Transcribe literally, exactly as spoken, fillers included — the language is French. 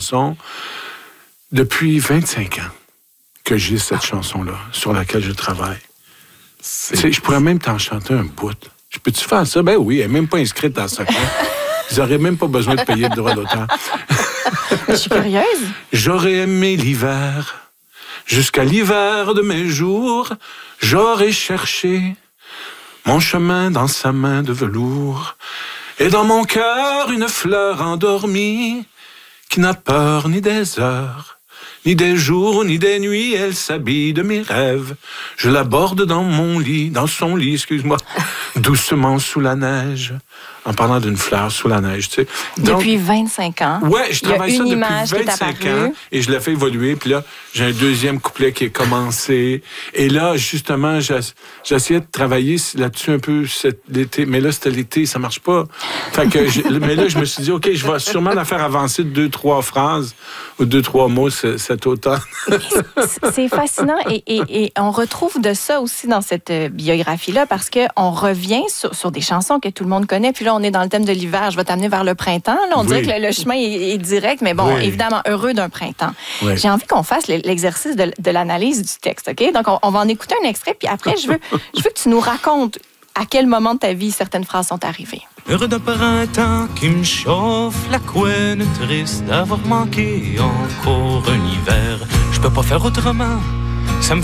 chanson depuis vingt-cinq ans que j'ai cette chanson-là sur laquelle je travaille. Tu sais, je pourrais même t'en chanter un bout. Je peux-tu faire ça? Ben oui, elle n'est même pas inscrite dans ce coin. Ils n'auraient même pas besoin de payer le droit d'auteur. Je suis curieuse. J'aurais aimé l'hiver, jusqu'à l'hiver de mes jours. J'aurais cherché mon chemin dans sa main de velours. Et dans mon cœur, une fleur endormie qui n'a peur ni des heures, ni des jours, ni des nuits. Elle s'habille de mes rêves. Je l'aborde dans mon lit, dans son lit, excuse-moi, doucement sous la neige. En parlant d'une fleur sous la neige, tu sais. Donc, depuis vingt-cinq ans. Ouais, je travaille ça depuis vingt-cinq ans et je l'ai fait évoluer. Puis là, j'ai un deuxième couplet qui est commencé. Et là, justement, j'ai, j'ai essayé de travailler là-dessus un peu cet, l'été. Mais là, c'était l'été, ça marche pas. Fait que je, mais là, je me suis dit, OK, je vais sûrement la faire avancer de deux, trois phrases ou deux, trois mots cet automne. C'est fascinant et, et, et on retrouve de ça aussi dans cette biographie-là parce qu'on revient sur, sur des chansons que tout le monde connaît. Puis là, on est dans le thème de l'hiver. Je vais t'amener vers le printemps. Là, on oui. dirait que le, le chemin est, est direct, mais bon, oui. évidemment, heureux d'un printemps. Oui. J'ai envie qu'on fasse l'exercice de, de l'analyse du texte, OK? Donc, on, on va en écouter un extrait, puis après, je veux, je veux que tu nous racontes à quel moment de ta vie certaines phrases sont arrivées. Heureux d'un printemps qui me chauffe la couenne, triste d'avoir manqué encore un hiver. Je peux pas faire autrement. Ça me